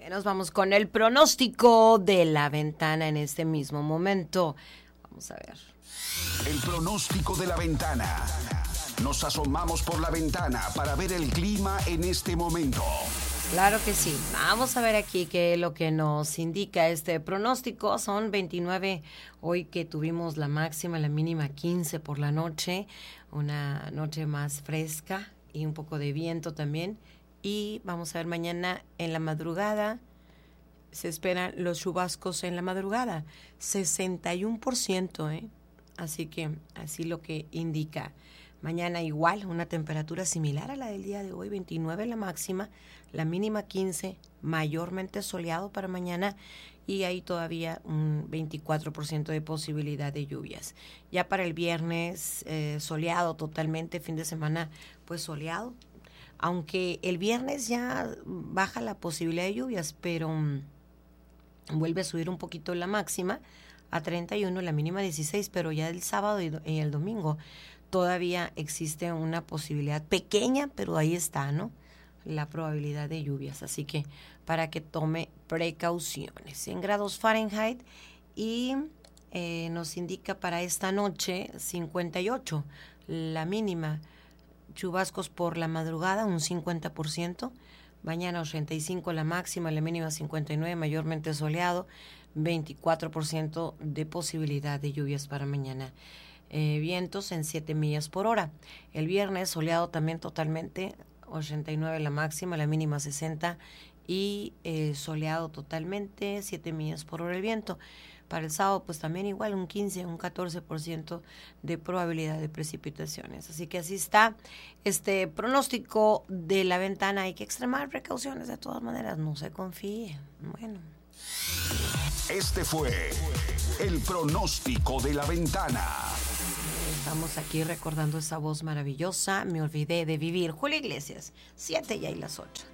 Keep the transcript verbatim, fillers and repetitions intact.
Nos vamos con el pronóstico de la ventana en este mismo momento. Vamos a ver. El pronóstico de la ventana. Nos asomamos por la ventana para ver el clima en este momento. Claro que sí. Vamos a ver aquí qué es lo que nos indica este pronóstico. Son veintinueve hoy que tuvimos la máxima, la mínima quince por la noche. Una noche más fresca y un poco de viento también. Y vamos a ver mañana en la madrugada. Se esperan los chubascos en la madrugada. sesenta y uno por ciento, ¿eh? Así que así lo que indica. Mañana igual, una temperatura similar a la del día de hoy, veintinueve la máxima, la mínima quince, mayormente soleado para mañana y hay todavía un veinticuatro por ciento de posibilidad de lluvias. Ya para el viernes, eh, soleado totalmente, fin de semana pues soleado, aunque el viernes ya baja la posibilidad de lluvias, pero um, vuelve a subir un poquito la máxima a treinta y uno, la mínima dieciséis, pero ya el sábado y, do- y el domingo todavía existe una posibilidad pequeña, pero ahí está, ¿no? La probabilidad de lluvias. Así que para que tome precauciones. cien grados Fahrenheit y eh, nos indica para esta noche cincuenta y ocho, la mínima. Chubascos por la madrugada, un cincuenta por ciento. Mañana ochenta y cinco la máxima, la mínima cincuenta y nueve, mayormente soleado. veinticuatro por ciento de posibilidad de lluvias para mañana. Eh, vientos en siete millas por hora. El viernes soleado también totalmente, ochenta y nueve la máxima, la mínima sesenta y eh, soleado totalmente, siete millas por hora el viento. Para el sábado pues también igual un quince, un catorce por ciento de probabilidad de precipitaciones. Así que así está este pronóstico de la ventana. Hay que extremar precauciones de todas maneras, no se confíe. Bueno. Este fue el pronóstico de la ventana. Estamos aquí recordando esa voz maravillosa. Me olvidé de vivir. Julio Iglesias, siete y ahí las ocho.